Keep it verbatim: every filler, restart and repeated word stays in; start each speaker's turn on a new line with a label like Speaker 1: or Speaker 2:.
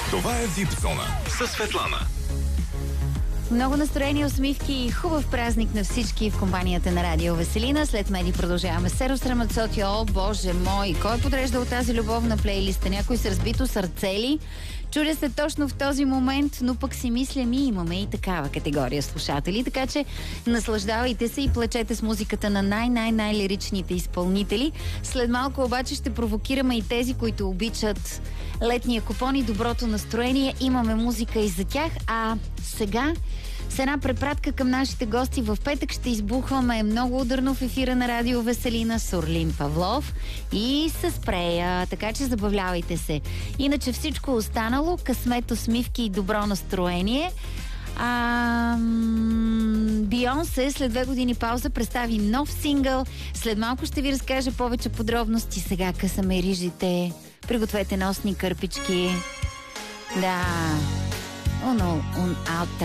Speaker 1: Това е Випзона със Светлана.
Speaker 2: Много настроени, усмивки и хубав празник на всички в компанията на Радио Веселина. След меди продължаваме с Ерос Рамацоти. О, боже мой, кой е подреждал тази любовна плейлиста? Някой с разбито сърце ли? Чудя се точно в този момент, но пък си мисля, ми имаме и такава категория слушатели, така че наслаждавайте се и плачете с музиката на най-най-най-лиричните изпълнители. След малко обаче ще провокираме и тези, които обичат летния купон и доброто настроение. Имаме музика и за тях, а сега с една препратка към нашите гости в петък ще избухваме много ударно в ефира на Радио Веселина с Орлин Павлов и с Прея, така че забавлявайте се. Иначе всичко останало, късмет, усмивки и добро настроение. А, Бейонсе след две години пауза представи нов сингъл. След малко ще ви разкажа повече подробности. Сега късаме рижите, пригответе носни кърпички. Да, uno, un, altra.